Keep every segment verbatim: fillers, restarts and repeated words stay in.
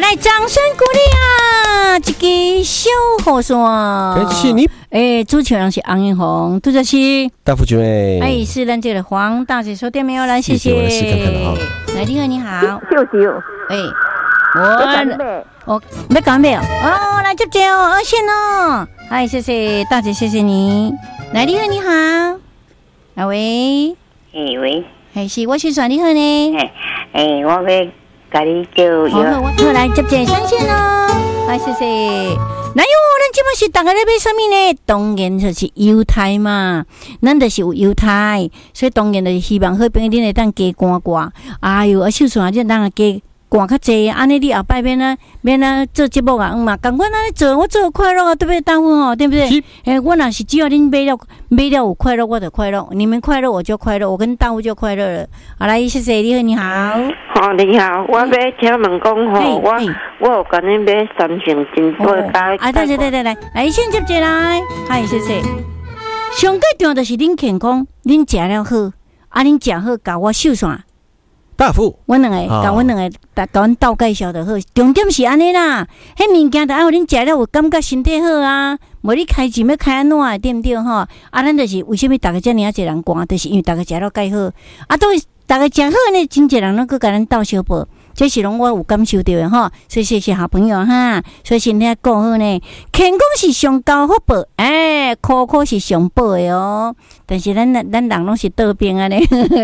来，掌声鼓励啊！这个小雨伞， 感谢你。 哎，主持人是王云宏，杜哲熙， 大夫君哎， 哎，是咱这个黄大姐收电没有来，谢谢。 我来试看看哈。 来，你好，你好。 秀秀， 哎，我我没讲没有哦，来接接哦，二线哦。哎，谢谢大姐，谢谢你。来，你好，你好。啊喂， 哎喂， 哎是，我是算你好呢。 哎哎，我要甲你叫好，好，我来接接三线哦。哎，谢谢。那哟，咱即摆是大家咧买什么呢？当然就是犹太嘛，咱就是有犹太，所以当然就是希望好朋友恁会当加赶赶。哎哟，啊秀顺啊，你当然加赶较济，安尼你后摆免啊免啊做节目啊，嗯嘛，共款安尼做，我做快乐啊，对不对？大夫吼，对不对？诶，我若是只要恁买了买了有快乐，我就快乐；你们快乐，我就快乐，我跟大夫就快乐了。好来，谢谢你好，你好。 好，你好，我要请问讲吼，我我有甲恁买三成金箔加。 啊，对对对对，来来，先接接来，嗨，谢谢。上最重要就是恁健康，恁食了好，啊，恁食好，甲我秀线。 大夫， 阮两个，甲阮两个，甲阮倒介绍就好。重点是安尼啦，迄物件就爱互恁食了有感觉身体好啊。无你开钱要开安怎的，对毋对吼？啊，咱就是为什么大家遮尔啊侪人寒，就是因为大家食了介好。啊，都大家食好呢，真侪人拢去甲咱倒相报，这是拢我有感受到的吼。所以谢谢好朋友哈。所以身体顾好呢，健康是上高福报，哎，苦苦是上报的哦。但是咱咱人拢是倒边安尼。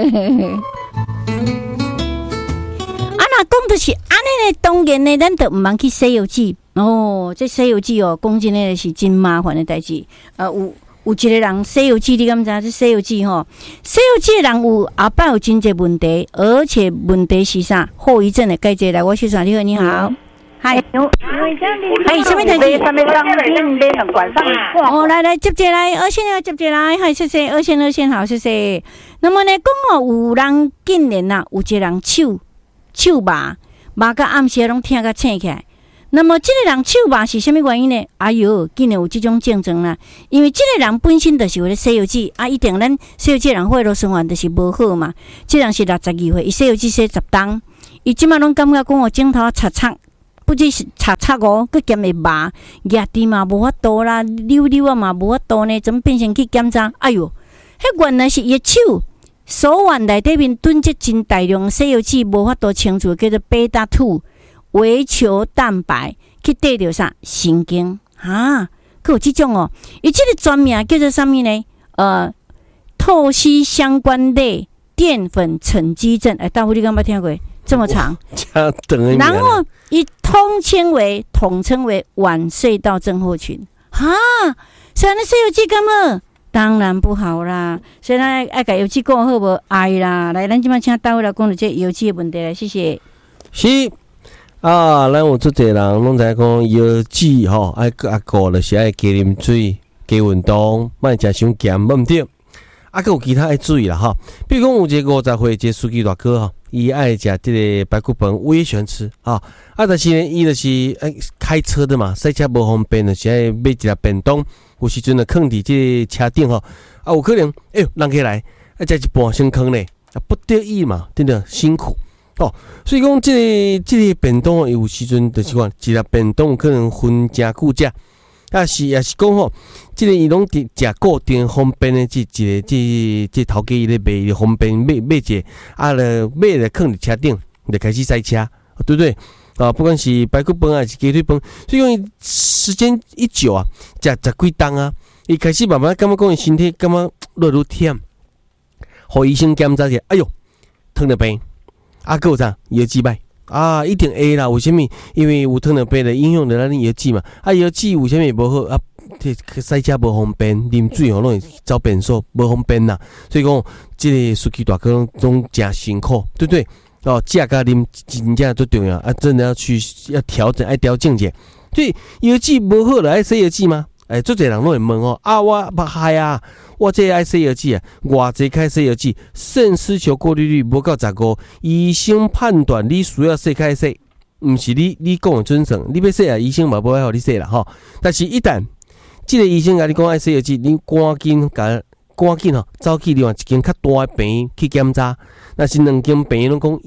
啊，讲就是安尼呢，当然呢，咱就唔通去《西游记》哦。这《西游记》哦，讲真诶是真麻烦的代志。呃，有有一个人《西游记》，你敢知？这《西游记》吼，《西游记》的人有后摆有真侪问题，而且问题是啥？后遗症的介济来，我去算你好，你好，嗨，哎，什么代志？ 什么商品买两罐上哦，来来接接来，二线要接接来，嗨，谢谢，二线二线好，谢谢。那么呢，讲哦，有人竟然呐，有一个人手。手麻麻到暗时拢疼甲醒起来。那么这个人手麻是什么原因呢？哎哟，竟然有这种症状啦！因为这个人本身就是有咧西游记啊，一定咱西游记人血路循环就是无好嘛。这人是六十二岁，伊西游记写十档，伊即马拢感觉讲我镜头擦擦，不只是擦擦哦，佮兼会麻，压低嘛无法度啦，溜溜啊嘛无法度呢，怎么变成去检查？哎哟，迄原来是伊手。手腕内底面囤积真大量西游记无法度清除，叫做贝塔二微球蛋白，去对着啥神经啊？佮有即种哦，伊即个专名叫做啥物呢？呃，透析相关类淀粉沉积症。哎，大夫你敢捌听过？这么长，然后以通称为统称为晚睡到症候群啊。所以那西游记干嘛？当然不好啦，所以咱爱甲邮寄讲好无爱啦。来，咱即摆请大卫来讲这邮寄的问题来，谢谢。 是啊，咱有足侪人拢知讲邮寄吼，爱啊顾就是爱加啉水、加运动，莫食伤咸，毋对。啊，佮有其他爱注意啦吼，比如讲有一个五十岁，一个司机大哥吼，伊爱食这个排骨饭，我也喜欢吃啊。啊，但是呢，伊就是爱开车的嘛，赛车无方便，就是爱买一粒便当。有时阵啊，放伫这车顶吼，啊，有可能，哎呦，人起来，啊，食一半先放咧，啊，不得已嘛，真的辛苦哦。所以讲，这个这个便当有时阵就是讲，一粒便当可能分真久食，啊是也是讲吼，这个伊拢伫食固定方便的，这一个这这头家伊咧卖方便买买者，啊咧买咧放伫车顶，就开始塞车，对不对？啊，不管是排骨饭还是鸡腿饭，所以讲时间一久啊，食十几档啊，伊开始慢慢感觉讲伊身体感觉愈愈忝，互医生检查起，哎哟，糖尿病，啊，还有啥药剂歹啊，一定会啦。为什么？因为有糖尿病的影响到咱药剂嘛，啊，药剂为什么无好啊？塞车无方便，啉水吼拢会走便所，无方便啦。所以讲，这个司机大哥总真辛苦，对不对？哦，食甲啉真正最重要啊！真的要去要调整，爱调整者。所以药剂无好了，爱洗药剂吗？哎，做侪人拢会问哦。啊，我不嗨啊，我这爱洗药剂啊，偌济开洗药剂，肾丝球过滤率无到十五，医生判断你需要洗开洗，唔是你你讲的准绳，你要洗啊，医生嘛无爱互你洗啦吼。但是一旦这个医生甲你讲爱洗药剂，你赶紧甲。赶紧吼，走去另外一间较大的病院去检查。若是两间病院拢讲要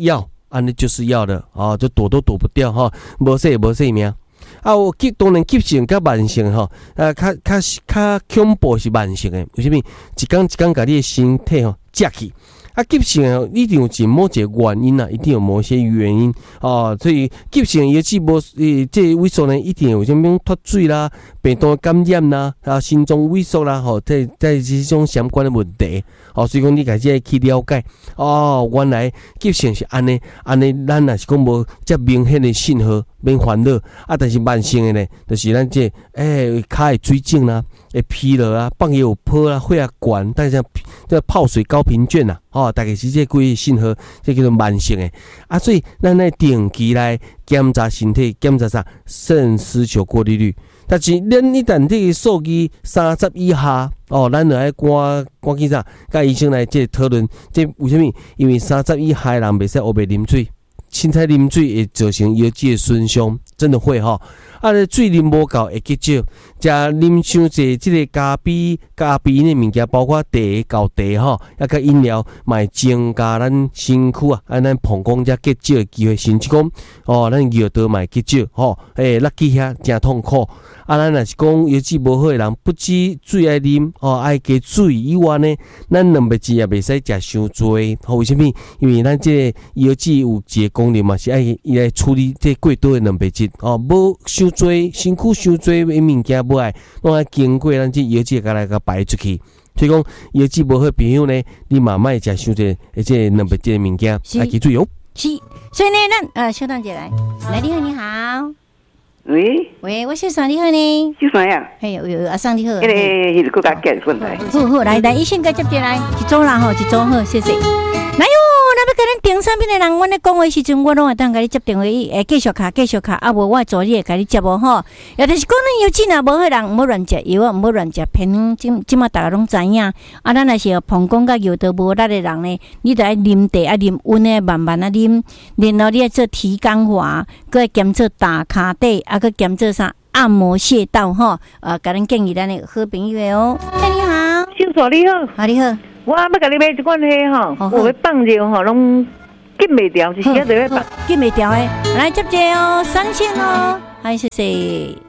安尼就是要的哦，就躲都躲不掉哈，无说无说命。啊，有急当然急性甲慢性吼，啊，较较较恐怖是慢性的，为什么？一工一工甲你的身体吼接去。啊，急性的一定有一某一个原因啊，一定有某些原因哦，所以急性也是无诶，这萎缩呢，一定有啥物脱水啦、病毒感染啦、啊心脏萎缩啦，吼、哦，在在这种相关的问题，哦，所以讲你家己去了解，哦，原来急性是安尼，安尼咱若是讲无遮明显的信号，免烦恼啊，但是慢性的呢，就是咱这诶骹会水肿啦，会疲劳啊，放尿有泡啦，血压悬，但是这泡水高频倦呐。哦，大概是这几个信号，这叫做慢性的啊，所以咱来定期来检查身体，检查啥肾丝球过滤率。但是咱一旦这个数据三十以下，哦，咱就爱赶赶紧啥，甲医生来这讨论，这为什么？因为三十以下的人袂使黑白啉水，凊彩啉水会造成腰肌的损伤，真的会吼。啊，水啉无够会结石，食啉伤济即个咖啡、咖啡因的物件，包括茶、高茶吼，抑甲饮料，嘛会增加咱身躯啊，啊，咱膀胱遮结石的机会，甚至讲哦，咱尿道嘛会结石吼，诶，落去遐真痛苦。啊，咱若是讲腰子无好的人，不止水爱啉，哦，爱加水以外呢，咱蛋白质也袂使食伤多。吼，为什么？因为咱这个腰子有一个功能嘛，是爱伊来处理这过多的蛋白质。哦，无伤多，身躯伤多的物件无爱，拢爱经过咱这腰子甲来甲排出去。所以讲腰子无好的朋友呢，你嘛莫食伤多而且蛋白质的物件，爱记住哦。 是，所以呢，咱呃，小唐姐来，来，你好，你好。 喂喂，我小爽你好呢， 小爽呀， 嘿，有有阿桑你好， 迄个迄个国家结婚来， 好好来来，医生甲接进来，一组人吼，一组好，谢谢。来哟，那要甲咱订产品的人，阮咧讲话时阵，我拢会当甲你接电话，诶，继续卡，继续卡，啊无我助理会甲你接无吼。也就是讲，咱药剂若无好人，毋好乱食药啊，毋好乱食偏即即马大家拢知影。啊，咱若是膀胱甲尿道无力的人呢，你着爱啉茶啊，啉温的，慢慢啊啉，然后你爱做提肛滑，搁爱兼做打骹底，啊，搁兼做啥按摩穴道吼。呃，甲咱建议咱的好朋友哦。嗨，你好， 小爽你好， 啊你好。 我要甲你买一罐迄吼，我要放尿吼，拢禁袂掉，一时仔就要放， 禁袂掉诶。来接接哦，三千哦，嗨，谢谢。